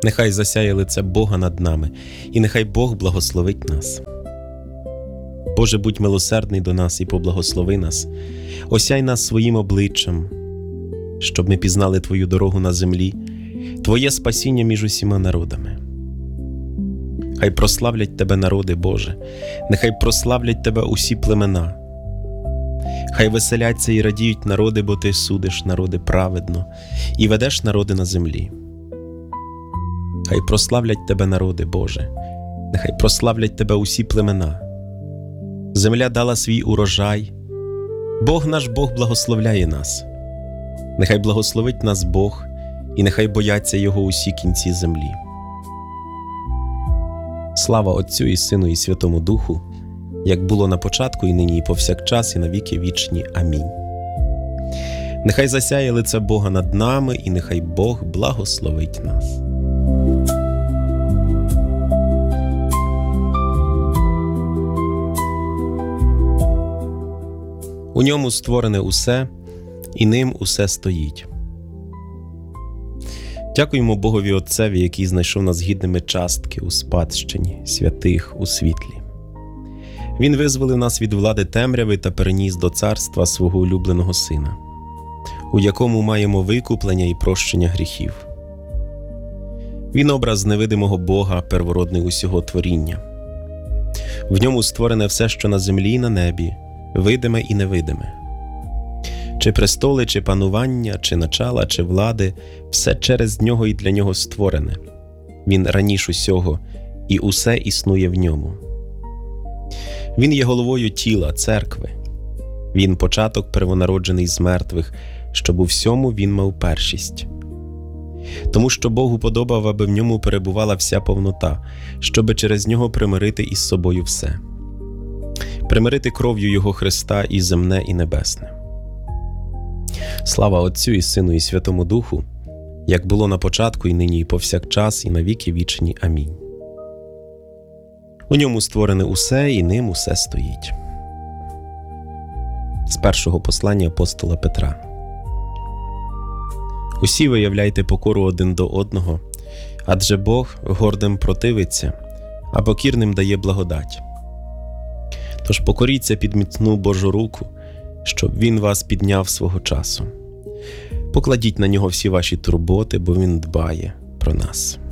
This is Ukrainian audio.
Нехай засяє лице Бога над нами, і нехай Бог благословить нас. Боже, будь милосердний до нас і поблагослови нас, осяй нас своїм обличчям, щоб ми пізнали Твою дорогу на землі, Твоє спасіння між усіма народами. Хай прославлять Тебе народи, Боже, нехай прославлять Тебе усі племена. Хай веселяться і радіють народи, бо Ти судиш народи праведно і ведеш народи на землі. Хай прославлять Тебе народи, Боже, нехай прославлять Тебе усі племена. Земля дала свій урожай, Бог наш Бог благословляє нас. Нехай благословить нас Бог, і нехай бояться Його усі кінці землі. Слава Отцю і Сину і Святому Духу, як було на початку, і нині, і повсякчас, і на віки вічні. Амінь. Нехай засяє лице Бога над нами, і нехай Бог благословить нас. У ньому створене усе, і ним усе стоїть. Дякуємо Богові Отцеві, який знайшов нас гідними частки у спадщині святих у світлі. Він визволив нас від влади темряви та переніс до царства свого улюбленого Сина, у якому маємо викуплення і прощення гріхів. Він образ невидимого Бога, первородний усього творіння. В ньому створене все, що на землі і на небі, видиме і невидиме. Чи престоли, чи панування, чи начала, чи влади – все через нього і для нього створене. Він раніш усього, і усе існує в ньому. Він є головою тіла, церкви. Він початок первонароджений з мертвих, щоб у всьому він мав першість. Тому що Бог уподобав, аби в ньому перебувала вся повнота, щоби через нього примирити із собою все. Примирити кров'ю Його Христа і земне, і небесне. Слава Отцю і Сину і Святому Духу, як було на початку, і нині, і повсякчас, і на віки вічні. Амінь. У ньому створене усе, і ним усе стоїть. З першого послання апостола Петра. Усі виявляйте покору один до одного, адже Бог гордим противиться, а покірним дає благодать. Тож покоріться під міцну Божу руку, щоб Він вас підняв свого часу. Покладіть на Нього всі ваші турботи, бо Він дбає про нас.